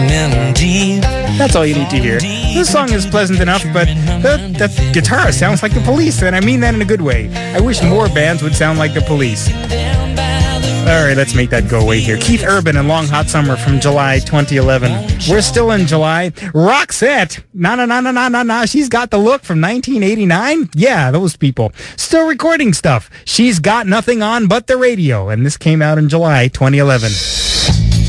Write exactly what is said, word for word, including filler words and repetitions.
That's all you need to hear. This song is pleasant enough, but the, the guitar sounds like the Police, and I mean that in a good way. I wish more bands would sound like the Police. All right, let's make that go away here. Keith Urban and Long Hot Summer from July twenty eleven. We're still in July. Roxette, na na na na na na na. She's got the look from nineteen eighty-nine. Yeah, those people. Still recording stuff. She's got nothing on but the radio, and this came out in July twenty eleven.